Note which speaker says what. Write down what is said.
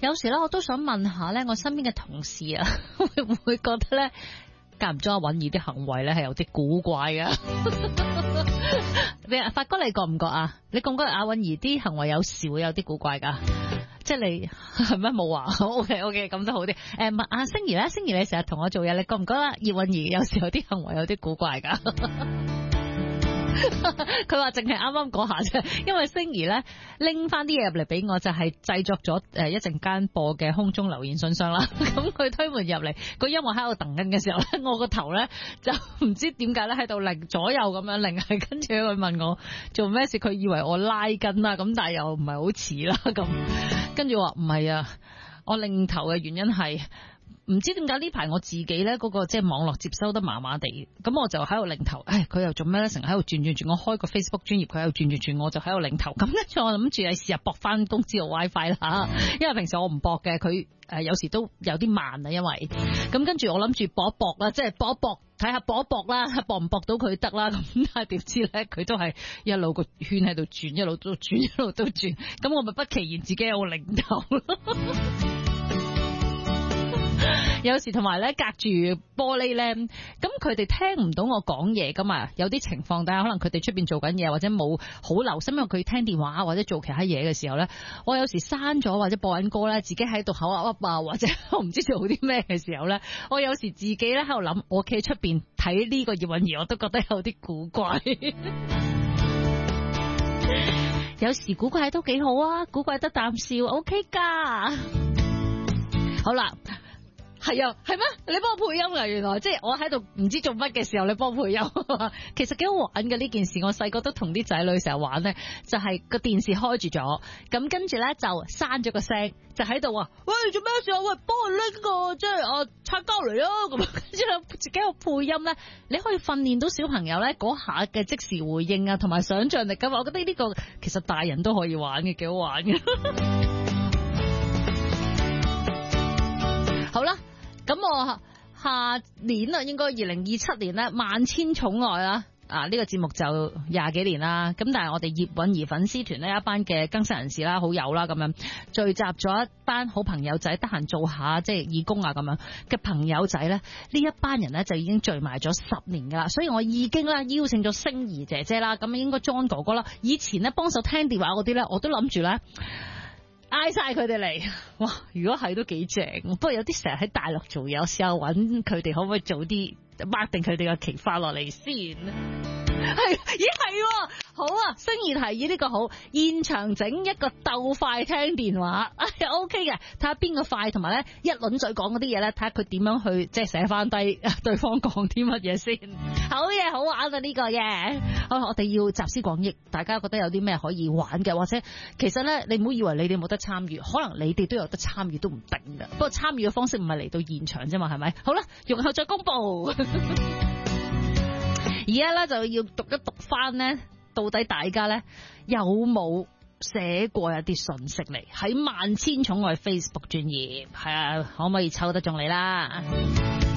Speaker 1: 有時咧，我都想問下咧，我身邊嘅同事啊，會唔會覺得咧，間唔中阿韻兒啲行為咧係有啲古怪噶？發哥你覺唔覺啊？你覺唔覺阿韻兒啲行為有時會有啲古怪噶？即係你係咩冇話 ？OK， 咁都好啲。問阿星兒咧，星兒你成日同我做嘢，你覺唔覺得葉韻兒有時有啲行為有啲古怪噶？佢話淨係啱啱嗰下啫，因為星兒咧拎翻啲嘢入嚟俾我，就係製作咗一陣間播嘅空中留言信箱啦。咁佢推門入嚟，個音樂喺度等緊嘅時候咧，我個頭咧就唔知點解咧喺度擰左右咁樣擰，係跟住佢問我做咩事，佢以為我拉筋啦，咁但係又唔係好似啦咁，跟住話唔係啊，我擰頭嘅原因係。唔知點解呢排我自己咧嗰個即係網絡接收得麻麻地，咁我就喺度擰頭，佢又做咩咧？成日喺度轉，我開個 Facebook 專頁，佢喺度轉，我就喺度擰頭。咁跟住我諗住係試下駁翻公司個 WiFi 啦，因為平時我唔駁嘅，佢有時都有啲慢啊，因為咁跟住我諗住駁一駁啦，即係駁一駁睇下駁一駁啦，駁唔駁到佢得啦。咁但係點知咧，佢都係一路個圈喺度轉，一路都轉，一路都轉，咁我咪不其然自己喺度擰頭咯。有時同埋咧隔住玻璃咧，咁佢哋聽唔到我講嘢噶嘛。有啲情況底下，可能佢哋出邊做緊嘢，或者冇好留心，因為佢聽電話或者做其他嘢嘅時候咧，我有時刪咗或者播緊歌咧，自己喺度口噏噏啊，或者我唔知做啲咩嘅時候咧，我有時自己咧喺度諗，我企喺出邊睇呢個葉韻兒，我都覺得有啲古怪。有時古怪都幾好啊，古怪得啖笑 OK 噶。好啦。係啊，係咩？你幫我配音㗎，原來即係我喺度唔知做乜嘅時候，你幫我配音，其實幾好玩嘅呢件事。我細個都同啲仔女成日玩咧，就係個電視開住咗，咁跟住咧就閂咗個聲，就喺度話：喂，做咩事啊？喂，幫我拎個即係擦膠嚟啊！咁跟住自己個配音咧，你可以訓練到小朋友咧嗰下嘅即時回應啊，同埋想像力㗎嘛。我覺得呢個其實大人都可以玩嘅，幾好玩嘅。好啦。咁我下年啊，應該2027年咧，萬千寵愛啦，呢個節目就20幾年啦。咁但係我哋葉韻兒粉絲團呢，一班嘅更新人士啦、好友啦咁樣聚集咗一班好朋友仔，得閒做下即係義工啊咁樣嘅朋友仔咧，呢一班人咧就已經聚埋咗10年噶啦。所以我已經咧邀請咗星兒姐姐啦，咁應該 John 哥哥啦，以前咧幫手聽電話嗰啲咧，我都諗住咧。嗌晒佢哋嚟，哇！如果係都幾正，不過有啲成日喺大陸做嘢，有時候揾佢哋可唔可以早啲 mark 定佢哋嘅期翻落嚟先？係，係，好啊！星兒提議呢個好，現場整一個鬥快聽電話，OK 嘅，睇下邊個快，同埋咧一輪嘴講嗰啲嘢咧，睇下佢點樣去即係寫翻低對方講啲乜嘢先。好嘢，好玩啊呢個嘢！好，我哋要集思廣益，大家覺得有啲咩可以玩嘅，或者其實咧你唔好以為你哋冇得參與，可能你哋都有得參與都唔定嘅。不過參與嘅方式唔係嚟到現場啫嘛，係咪？好啦，容後再公布。而家咧就要讀一讀翻呢，到底大家咧有冇寫過一啲信息嚟喺萬千寵愛 Facebook 專頁？係啊，可唔可以抽得中你啦？